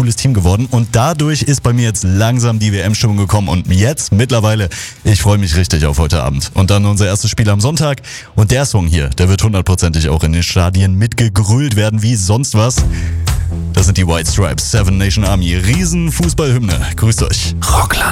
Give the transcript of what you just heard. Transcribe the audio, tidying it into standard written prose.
cooles Team geworden. Und dadurch ist bei mir jetzt langsam die WM-Stimmung gekommen. Und jetzt mittlerweile, ich freue mich richtig auf heute Abend. Und dann unser erstes Spiel am Sonntag. Und der Song hier, der wird hundertprozentig auch in den Stadien mitgegrölt werden wie sonst was. Das sind die White Stripes, Seven Nation Army. Riesen Fußballhymne. Grüßt euch. Rockland.